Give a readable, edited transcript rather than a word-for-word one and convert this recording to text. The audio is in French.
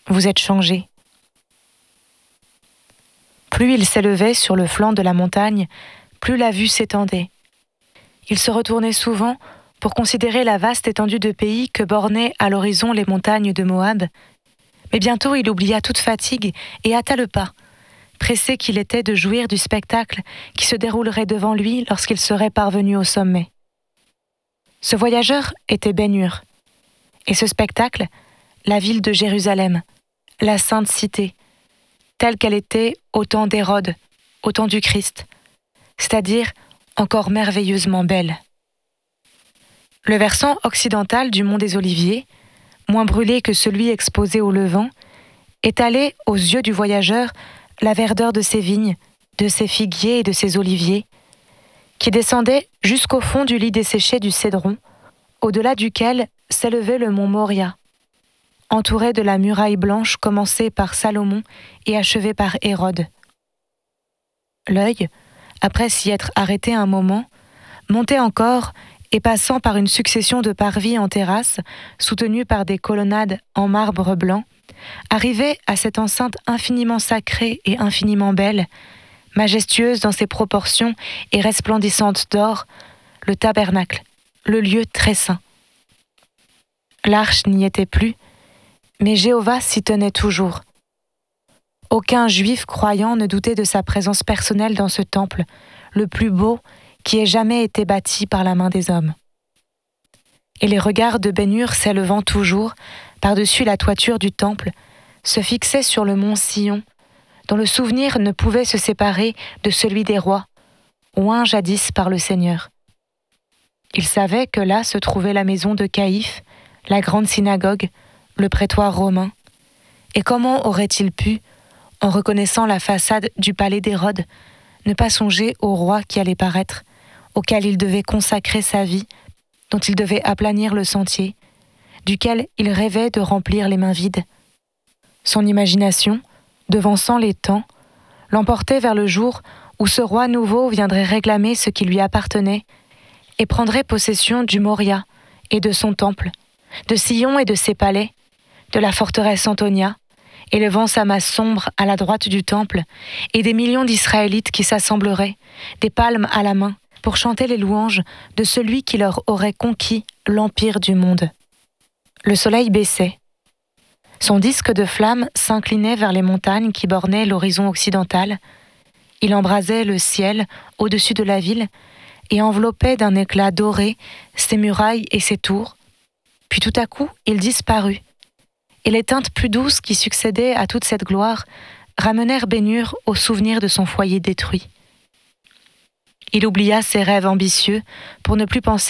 vous êtes changé. » Plus il s'élevait sur le flanc de la montagne, plus la vue s'étendait. Il se retournait souvent pour considérer la vaste étendue de pays que bornaient à l'horizon les montagnes de Moab. Mais bientôt il oublia toute fatigue et hâta le pas, pressé qu'il était de jouir du spectacle qui se déroulerait devant lui lorsqu'il serait parvenu au sommet. Ce voyageur était Ben-Hur, et ce spectacle, la ville de Jérusalem, la sainte cité, telle qu'elle était au temps d'Hérode, au temps du Christ, c'est-à-dire encore merveilleusement belle. Le versant occidental du mont des Oliviers, moins brûlé que celui exposé au levant, étalait aux yeux du voyageur la verdeur de ses vignes, de ses figuiers et de ses oliviers, qui descendaient jusqu'au fond du lit desséché du Cédron, au-delà duquel s'élevait le mont Moria, entouré de la muraille blanche commencée par Salomon et achevée par Hérode. L'œil, après s'y être arrêté un moment, montait encore et passant par une succession de parvis en terrasse, soutenus par des colonnades en marbre blanc, arrivait à cette enceinte infiniment sacrée et infiniment belle, majestueuse dans ses proportions et resplendissante d'or, le tabernacle, le lieu très saint. L'arche n'y était plus, mais Jéhovah s'y tenait toujours. Aucun juif croyant ne doutait de sa présence personnelle dans ce temple, le plus beau qui ait jamais été bâti par la main des hommes. Et les regards de Ben-Hur s'élevant toujours, par-dessus la toiture du temple, se fixaient sur le mont Sion, dont le souvenir ne pouvait se séparer de celui des rois, oint jadis par le Seigneur. Il savait que là se trouvait la maison de Caïphe, la grande synagogue, le prétoire romain. Et comment aurait-il pu, en reconnaissant la façade du palais d'Hérode, ne pas songer au roi qui allait paraître, auquel il devait consacrer sa vie, dont il devait aplanir le sentier, duquel il rêvait de remplir les mains vides. Son imagination, devançant les temps, l'emportait vers le jour où ce roi nouveau viendrait réclamer ce qui lui appartenait et prendrait possession du Moria et de son temple, de Sion et de ses palais, de la forteresse Antonia, élevant sa masse sombre à la droite du temple, et des millions d'Israélites qui s'assembleraient, des palmes à la main, pour chanter les louanges de celui qui leur aurait conquis l'empire du monde. Le soleil baissait. Son disque de flamme s'inclinait vers les montagnes qui bornaient l'horizon occidental. Il embrasait le ciel au-dessus de la ville et enveloppait d'un éclat doré ses murailles et ses tours. Puis tout à coup, il disparut. Et les teintes plus douces qui succédaient à toute cette gloire ramenèrent Ben-Hur au souvenir de son foyer détruit. Il oublia ses rêves ambitieux pour ne plus penser